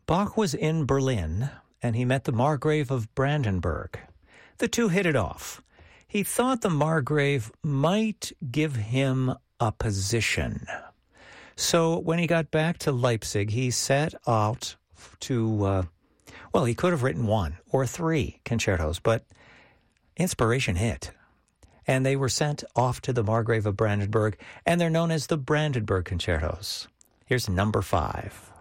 Bach was in Berlin, and he met the Margrave of Brandenburg. The two hit it off. He thought the Margrave might give him a position. So when he got back to Leipzig, he set out to, he could have written 1 or 3 concertos, but inspiration hit. And they were sent off to the Margrave of Brandenburg, and they're known as the Brandenburg Concertos. Here's number 5.